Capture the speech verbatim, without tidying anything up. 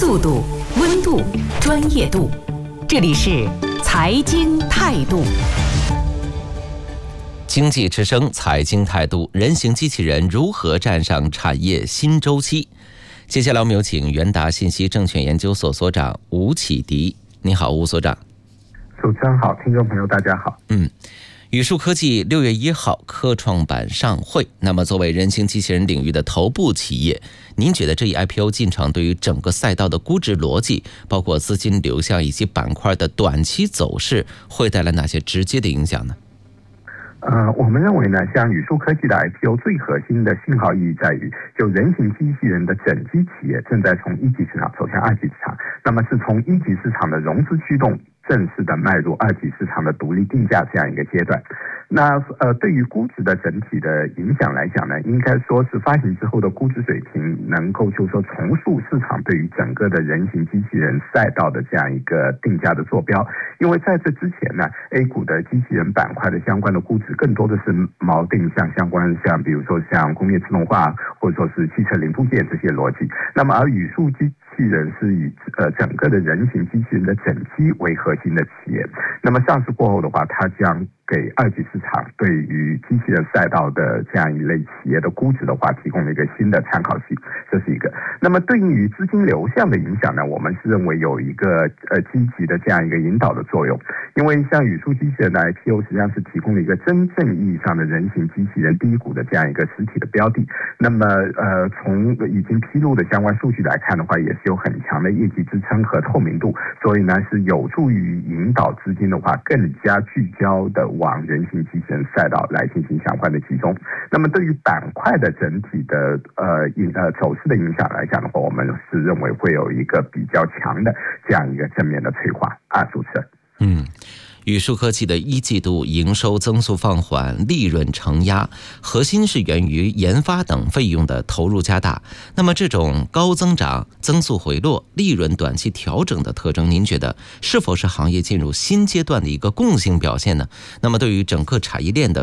速度、温度、专业度，这里是财经态度。 经济之声，财经态度，人形机器人如何站上产业新周期？接下来我们有请元达信息证券研究所所长吴启迪。你好，吴所长。 主持人好，听众朋友大家好。 嗯，宇树科技六月一号科创板上会。那么作为人形机器人领域的头部企业，您觉得这一 I P O 进程对于整个赛道的估值逻辑，包括资金流向以及板块的短期走势，会带来哪些直接的影响呢？ 呃，我们认为呢，像宇树科技的 I P O 最核心的信号意义在于，就人形机器人的整机企业正在从一级市场走向二级市场，那么是从一级市场的融资驱动，正式的迈入二级市场的独立定价这样一个阶段。那呃，对于估值的整体的影响来讲呢，应该说是发行之后的估值水平能够就是说重塑市场对于整个的人形机器人赛道的这样一个定价的坐标。因为在这之前呢 ，A 股的机器人板块的相关的估值更多的是锚定像相关像比如说像工业自动化或者说是汽车零部件这些逻辑。那么而宇树机器人是以呃整个的人形机器人的整机为核心的企业。那么上市过后的话，它将给二级市场对于机器人赛道的这样一类企业的估值的话，提供了一个新的参考系，这是一个。那么对应于资金流向的影响呢，我们是认为有一个呃积极的这样一个引导的作用。因为像宇树机器人的 I P O 实际上是提供了一个真正意义上的人形机器人第一股的这样一个实体的标的。那么呃从已经披露的相关数据来看的话，也是有很强的业绩支撑和透明度，所以呢是有助于引导资金的话更加聚焦的往人形机器人赛道来进行相关的集中。那么对于板块的整体的呃影呃走势的影响来讲的话，我们是认为会有一个比较强的这样一个正面的催化啊，主持人。 嗯。宇树科技的一季度营收增速放缓，利润承压，核心是源于研发等费用的投入加大。那么这种高增长、增速回落、利润短期调整的特征，您觉得是否是行业进入新阶段的一个共性表现呢？那么对于整个产业链的